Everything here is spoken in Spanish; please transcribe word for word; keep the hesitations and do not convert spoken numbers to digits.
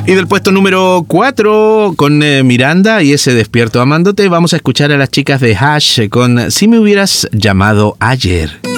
Y del puesto número cuatro, con eh, Miranda y ese Despierto Amándote, vamos a escuchar a las chicas de Hash con Si me hubieras llamado ayer.